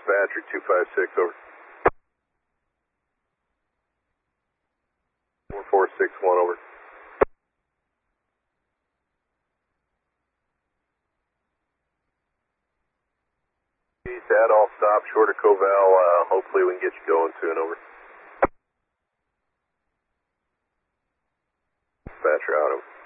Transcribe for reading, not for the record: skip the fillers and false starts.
Dispatcher 256, over. 4461, over. Dad, all stop short of Covell. Hopefully we can get you going soon, over. Dispatcher out, over.